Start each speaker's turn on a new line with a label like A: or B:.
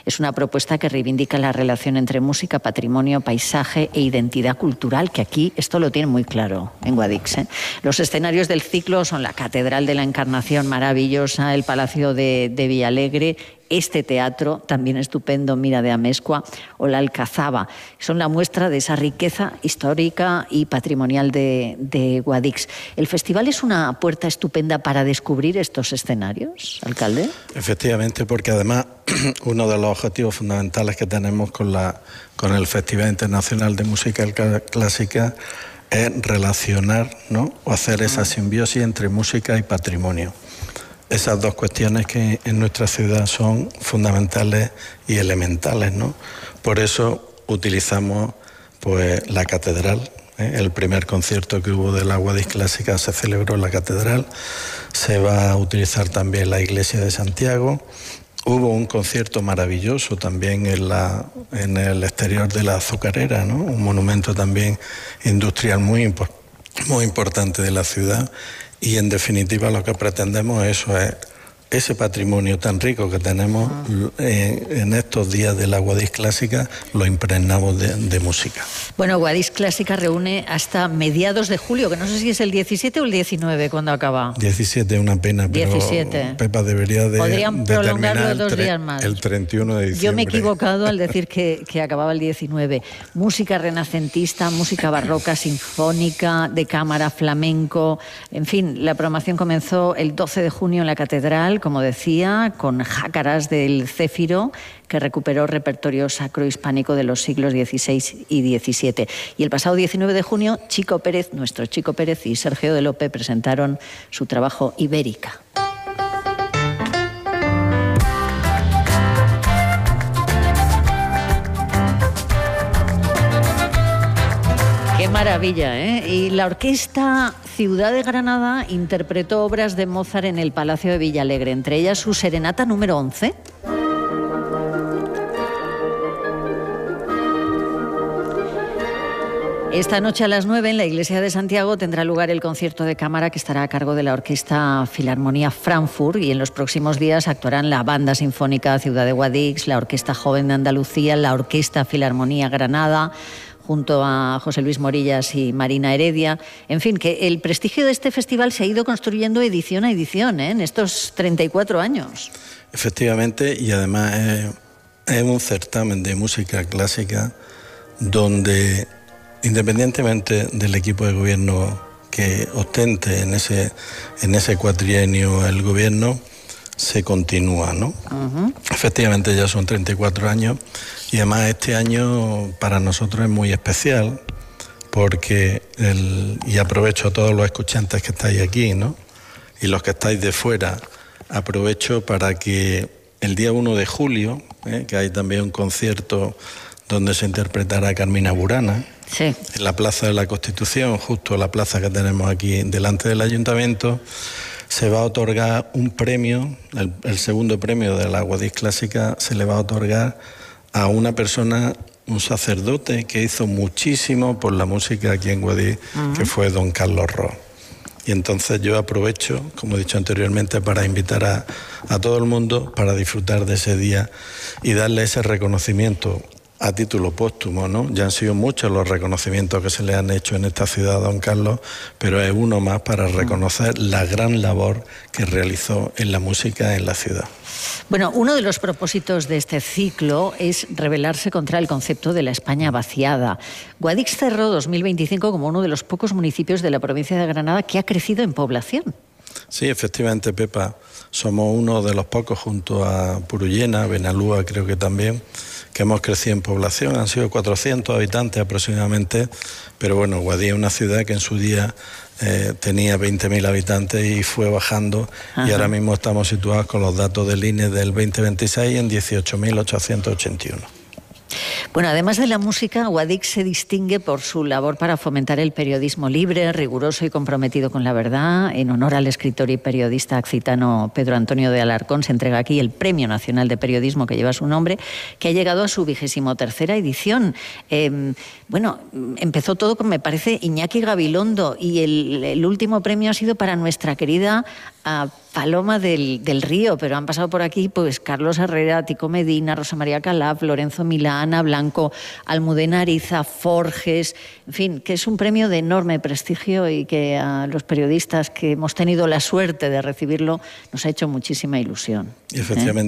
A: Es una propuesta que reivindica la relación entre música, patrimonio, paisaje e identidad cultural, que aquí esto lo tienen muy claro en Guadix, ¿eh? Los escenarios del ciclo son la Catedral de la Encarnación, maravillosa, el Palacio de Villalegre, este teatro también estupendo, Mira de Amezcua, o la Alcazaba. Son la muestra de esa riqueza histórica y patrimonial de Guadix. ¿El festival es una puerta estupenda para descubrir estos escenarios, alcalde?
B: Efectivamente, porque además uno de los objetivos fundamentales que tenemos con el Festival Internacional de Música Clásica es relacionar, ¿no?, o hacer esa simbiosis entre música y patrimonio. Esas dos cuestiones que en nuestra ciudad son fundamentales y elementales, ¿no? Por eso utilizamos pues la catedral, ¿eh? El primer concierto que hubo de la Guadix Clásica se celebró en la catedral. Se va a utilizar también la iglesia de Santiago. Hubo un concierto maravilloso también en el exterior de la Azucarera, ¿no? Un monumento también industrial muy importante de la ciudad. Y en definitiva lo que pretendemos eso es ese patrimonio tan rico que tenemos en estos días de la Guadix Clásica, lo impregnamos de música.
A: Bueno, Guadix Clásica reúne hasta mediados de julio, que no sé si es el 17 o el 19 cuando acaba.
B: 17, una pena, pero
A: 17.
B: Pepa debería de
A: podrían prolongarlo 2 días más.
B: El 31 de diciembre.
A: Yo me he equivocado al decir que acababa el 19. Música renacentista, música barroca, sinfónica, de cámara, flamenco. En fin, la programación comenzó el 12 de junio en la Catedral, como decía, con jácaras del Céfiro, que recuperó repertorio sacro hispánico de los siglos XVI y XVII. Y el pasado 19 de junio, Chico Pérez, nuestro Chico Pérez, y Sergio de Lope presentaron su trabajo Ibérica. ¡Qué maravilla, eh! Y la orquesta Ciudad de Granada interpretó obras de Mozart en el Palacio de Villalegre, entre ellas su Serenata número 11. Esta noche a las 9 en la Iglesia de Santiago tendrá lugar el concierto de cámara que estará a cargo de la Orquesta Filarmonía Frankfurt, y en los próximos días actuarán la Banda Sinfónica Ciudad de Guadix, la Orquesta Joven de Andalucía, la Orquesta Filarmonía Granada, junto a José Luis Morillas y Marina Heredia. En fin, que el prestigio de este festival se ha ido construyendo edición a edición, ¿eh?, en estos 34 años.
B: Efectivamente, y además es un certamen de música clásica donde, independientemente del equipo de gobierno que ostente en ese cuatrienio el gobierno, se continúa, ¿no? Efectivamente ya son 34 años y además este año para nosotros es muy especial porque, y aprovecho a todos los escuchantes que estáis aquí, ¿no?, y los que estáis de fuera, aprovecho para que el día 1 de julio, que hay también un concierto donde se interpretará Carmina Burana,
A: sí,
B: en la Plaza de la Constitución, justo la plaza que tenemos aquí delante del Ayuntamiento, se va a otorgar un premio, el segundo premio de la Guadix Clásica se le va a otorgar a una persona, un sacerdote que hizo muchísimo por la música aquí en Guadix, que fue don Carlos Ros. Y entonces yo aprovecho, como he dicho anteriormente, para invitar a todo el mundo para disfrutar de ese día y darle ese reconocimiento a título póstumo, ¿no? Ya han sido muchos los reconocimientos que se le han hecho en esta ciudad a don Carlos, pero es uno más para reconocer la gran labor que realizó en la música en la ciudad.
A: Bueno, uno de los propósitos de este ciclo es rebelarse contra el concepto de la España vaciada. Guadix cerró 2025 como uno de los pocos municipios de la provincia de Granada que ha crecido en población.
B: Sí, efectivamente, Pepa. Somos uno de los pocos, junto a Purullena, Benalúa creo que también, que hemos crecido en población. Han sido 400 habitantes aproximadamente, pero bueno, Guadix es una ciudad que en su día tenía 20.000 habitantes y fue bajando. Ajá. Y ahora mismo estamos situados con los datos del INE del 2026 en 18.881.
A: Bueno, además de la música, Guadix se distingue por su labor para fomentar el periodismo libre, riguroso y comprometido con la verdad. En honor al escritor y periodista occitano Pedro Antonio de Alarcón se entrega aquí el Premio Nacional de Periodismo que lleva su nombre, que ha llegado a su 23ª edición. Bueno, empezó todo con, me parece, Iñaki Gabilondo, y el último premio ha sido para nuestra querida a Paloma del Río, pero han pasado por aquí pues Carlos Herrera, Tico Medina, Rosa María Calaf, Lorenzo Milá, Ana Blanco, Almudena Ariza, Forges, en fin, que es un premio de enorme prestigio y que a los periodistas que hemos tenido la suerte de recibirlo nos ha hecho muchísima ilusión.
B: Efectivamente.